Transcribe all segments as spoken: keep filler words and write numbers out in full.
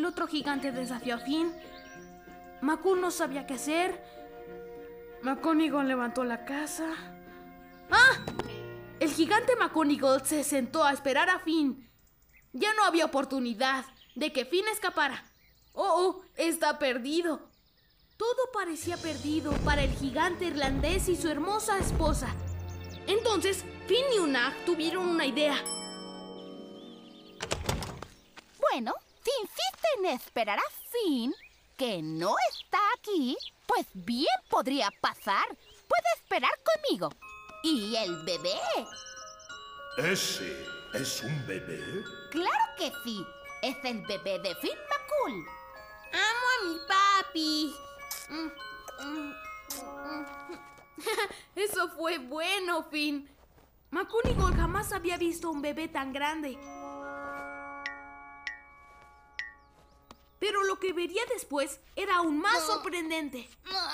El otro gigante desafió a Finn. McCool no sabía qué hacer. McGonagall levantó la casa. ¡Ah! El gigante McGonagall se sentó a esperar a Finn. Ya no había oportunidad de que Finn escapara. ¡Oh, oh! Está perdido. Todo parecía perdido para el gigante irlandés y su hermosa esposa. Entonces, Finn y Unag tuvieron una idea. Bueno, si insiste en esperar a Finn, que no está aquí, pues bien podría pasar. Puede esperar conmigo. ¿Y el bebé? ¿Ese es un bebé? ¡Claro que sí! Es el bebé de Finn McCool. ¡Amo a mi papi! Eso fue bueno, Finn. McGonagall jamás había visto un bebé tan grande. Pero lo que vería después era aún más sorprendente.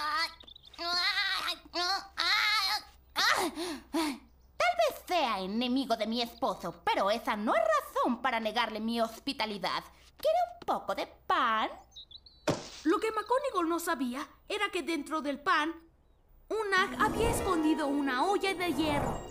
Tal vez sea enemigo de mi esposo, pero esa no es razón para negarle mi hospitalidad. ¿Quiere un poco de pan? Lo que McGonagall no sabía era que dentro del pan, Unag había escondido una olla de hierro.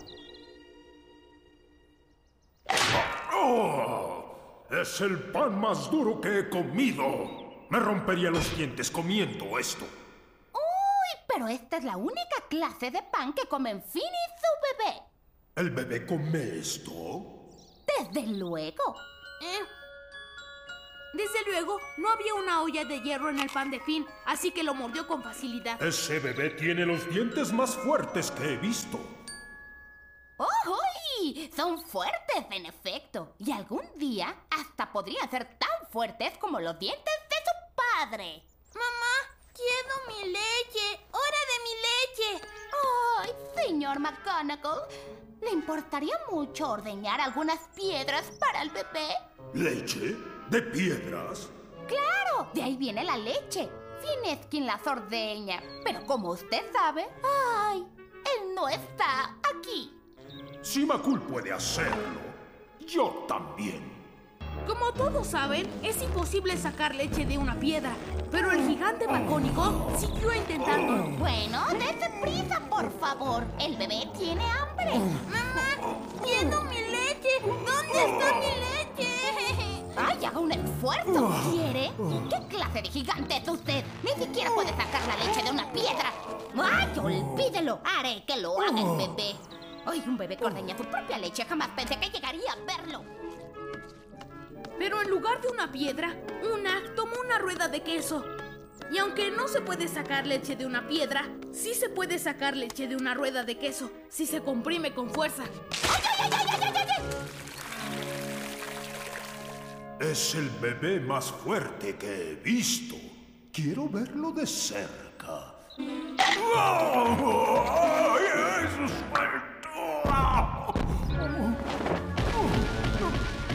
¡Oh! ¡Es el pan más duro que he comido! Me rompería los dientes comiendo esto. ¡Uy! Pero esta es la única clase de pan que comen Finn y su bebé. ¿El bebé come esto? Desde luego. Eh. Desde luego, no había una olla de hierro en el pan de Finn, así que lo mordió con facilidad. Ese bebé tiene los dientes más fuertes que he visto. ¡Oh, uy! Son fuertes, en efecto. Y algún día hasta podrían ser tan fuertes como los dientes de su padre. ¡Mamá! ¡Quiero mi leche! ¡Hora de mi leche! ¡Ay, señor McGonagall! ¿Le importaría mucho ordeñar algunas piedras para el bebé? ¿Leche? ¿De piedras? ¡Claro! De ahí viene la leche. Finn es quien las ordeña. Pero como usted sabe, ¡ay! Él no está aquí. Si McCool puede hacerlo, yo también. Como todos saben, es imposible sacar leche de una piedra. Pero el gigante McGonagall siguió intentando. Bueno, dése prisa, por favor. El bebé tiene hambre. ¡Mamá! ¡Quiero mi leche! ¿Dónde está mi leche? ¡Ay, haga un esfuerzo! ¿Quiere? ¿Qué clase de gigante es usted? Ni siquiera puede sacar la leche de una piedra. ¡Ay, olvídelo! Haré que lo haga el bebé. ¡Ay, un bebé que ordeña su propia leche! Jamás pensé que llegaría a verlo. Pero en lugar de una piedra, Unag tomó una rueda de queso. Y aunque no se puede sacar leche de una piedra, sí se puede sacar leche de una rueda de queso si se comprime con fuerza. ¡Ay, ay, ay, ay, ay, ay, ay! Es el bebé más fuerte que he visto. Quiero verlo de cerca.